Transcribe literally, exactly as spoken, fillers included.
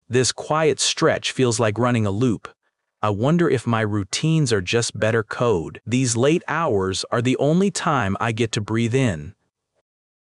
This quiet stretch feels like running a loop. I wonder if my routines are just better code. These late hours are the only time I get to breathe in.